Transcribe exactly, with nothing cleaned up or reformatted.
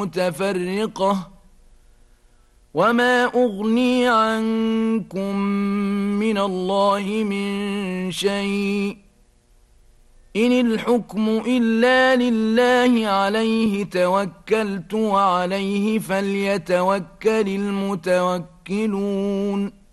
متفرقة وما أغني عنكم من الله من شيء إن الحكم إلا لله عليه توكلت وعليه فليتوكل المتوكلون